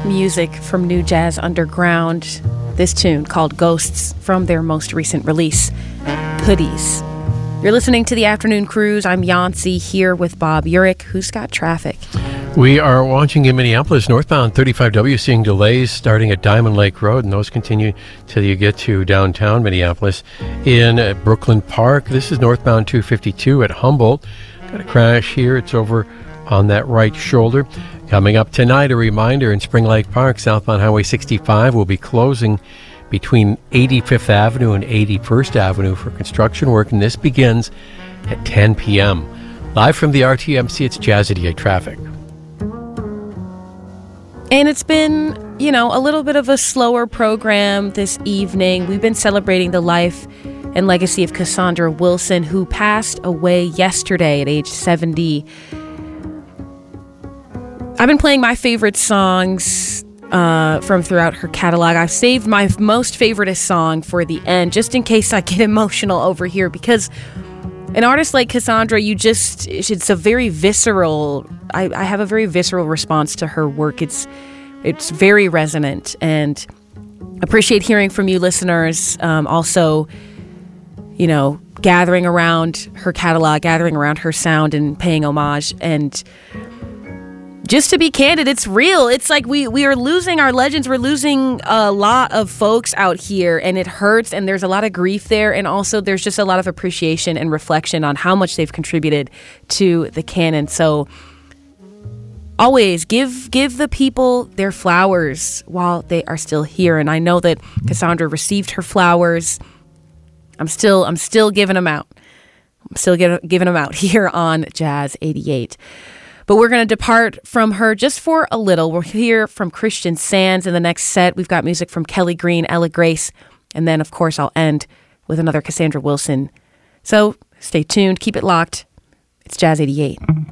music from New Jazz Underground. This tune called Ghosts from their most recent release, Hoodies. You're listening to The Afternoon Cruise. I'm Yancey here with Bob Urich. Who's got traffic? We are watching in Minneapolis, northbound 35W, seeing delays starting at Diamond Lake Road, and those continue till you get to downtown Minneapolis. In Brooklyn Park, this is northbound 252 at Humboldt. Got a crash here. It's over on that right shoulder. Coming up tonight, a reminder, in Spring Lake Park, southbound Highway 65 will be closing between 85th Avenue and 81st Avenue for construction work, and this begins at 10 p.m. Live from the RTMC, it's Jazz 88 traffic. And it's been, a little bit of a slower program this evening. We've been celebrating the life and legacy of Cassandra Wilson, who passed away yesterday at age 70. I've been playing my favorite songs from throughout her catalog. I've saved my most favoriteest song for the end, just in case I get emotional over here, because an artist like Cassandra, it's a very visceral, I have a very visceral response to her work. It's very resonant, and appreciate hearing from you listeners. Also, gathering around her catalog, gathering around her sound and paying homage. And just to be candid, it's real. It's like we are losing our legends. We're losing a lot of folks out here, and it hurts, and there's a lot of grief there. And also there's just a lot of appreciation and reflection on how much they've contributed to the canon. So always give the people their flowers while they are still here. And I know that Cassandra received her flowers. I'm still giving them out. I'm still giving them out here on Jazz 88. But we're going to depart from her just for a little. We'll hear from Christian Sands in the next set. We've got music from Kelly Green, Ella Grace, and then, of course, I'll end with another Cassandra Wilson. So stay tuned. Keep it locked. It's Jazz 88.